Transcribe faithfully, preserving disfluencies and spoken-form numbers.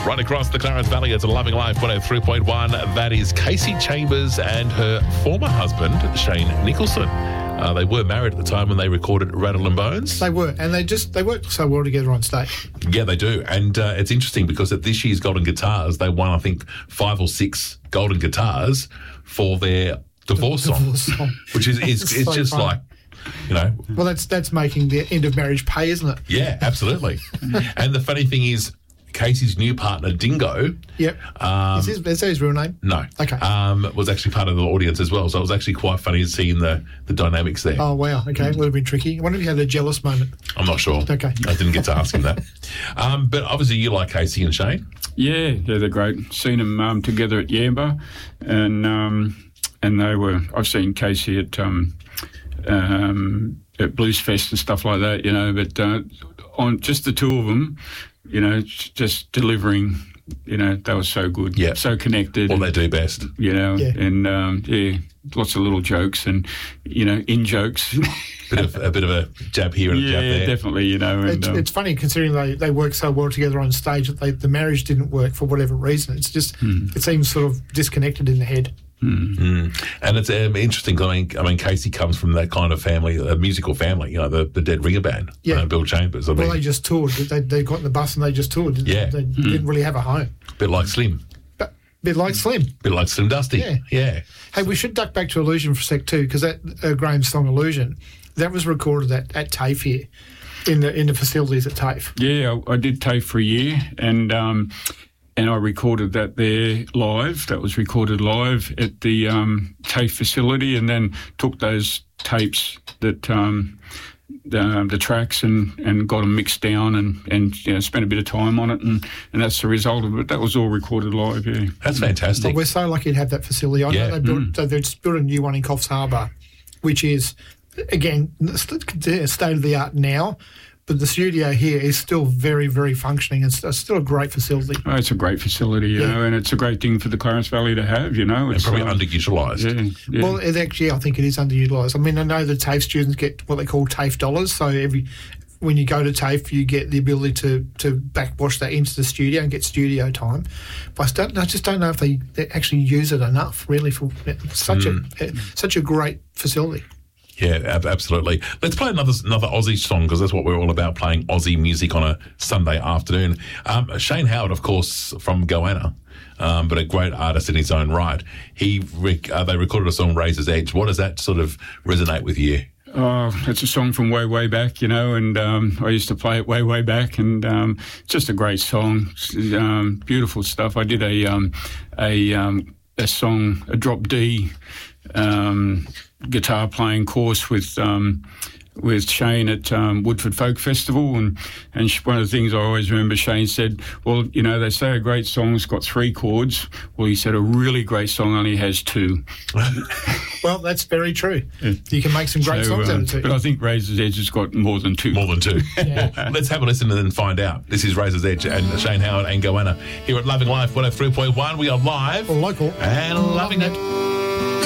Right across the Clarence Valley, it's a Loving Life one oh three point one. That is Casey Chambers and her former husband, Shane Nicholson. Uh, they were married at the time when they recorded Rattle and Bones. They were, and they just they worked so well together on stage. Yeah, they do. And uh, it's interesting because at this year's Golden Guitars, they won, I think, five or six Golden Guitars for their divorce, The song, divorce song. which is it's, It's it's so just funny. like, you know. Well, that's that's making the end of marriage pay, isn't it? Yeah, absolutely. And the funny thing is, Casey's new partner, Dingo, Yep. um, is, his, is that his real name? no, Okay. um, was actually part of the audience as well. So it was actually quite funny seeing the, the dynamics there. Oh, wow. Okay. Would have been tricky. I wonder if he had a jealous moment. I'm not sure. Okay. I didn't get to ask him that. Um, but obviously you like Casey and Shane. Yeah, yeah, they're great. Seen them um, together at Yamba, and um, and they were. I've seen Casey at um, um, at Blues Fest and stuff like that, you know. But uh, on just the two of them, you know, just delivering. You know, they were so good, Yeah. so connected. What they do best. You know, Yeah. and um, yeah, lots of little jokes and you know, in jokes. Bit of a bit of a jab here and a jab yeah, there. definitely. You know, and It's, um, it's funny considering they, they work so well together on stage that they, the marriage didn't work for whatever reason. It's just, it seems sort of disconnected in the head. Mm. And it's um, interesting. I mean, I mean, Casey comes from that kind of family, a musical family. You know, the, the Dead Ringer Band. Yeah. uh, Bill Chambers. I mean, Well, they just toured. They, they got in the bus and they just toured. Yeah. They didn't really have a home. a bit like Slim, But a bit like Slim. bit like Slim Dusty. Yeah. yeah. Hey, we should duck back to Illusion for a sec too, because that uh, Graham's song Illusion, that was recorded at, at TAFE here, in the in the facilities at TAFE. Yeah, I, I did TAFE for a year, and um, and I recorded that there live. That was recorded live at the um, TAFE facility, and then took those tapes that um, the, the tracks and, and got them mixed down, and and you know, spent a bit of time on it, and, and that's the result of it. That was all recorded live. Yeah, That's fantastic. But we're so lucky to have that facility. I Yeah. know they built, so they've just built a new one in Coffs Harbour, which is, again, state of the art now. But the studio here is still very, very functioning. It's, it's still a great facility. oh, it's a great facility, you Yeah. know, and it's a great thing for the Clarence Valley to have. You know, and it's probably um, underutilised. Yeah, yeah. Well, it actually, I think it is underutilised. I mean, I know the TAFE students get what they call TAFE dollars. So every when you go to TAFE, you get the ability to to backwash that into the studio and get studio time. But I just don't, I just don't know if they, they actually use it enough, really, for such a such a great facility. Yeah, ab- absolutely. Let's play another another Aussie song because that's what we're all about, playing Aussie music on a Sunday afternoon. Um, Shane Howard, of course, from Goanna, um, but a great artist in his own right. He rec- uh, they recorded a song, Razor's Edge. What does that sort of resonate with you? Oh, it's a song from way, way back, you know, and um, I used to play it way, way back, and um, it's just a great song, um, beautiful stuff. I did a um, a um, a song, a drop D um, guitar playing course with um, with Shane at um, Woodford Folk Festival, and and one of the things I always remember, Shane said, well, you know, they say a great song's got three chords. Well, he said a really great song only has two. Well, that's very true. You can make some great So, songs um, out of it. but I think Razor's Edge has got more than two. More than two. Yeah. Well, let's have a listen and then find out. This is Razor's Edge and Shane Howard and Goanna here at Loving Life one oh three point one. We are live Or local. and loving it.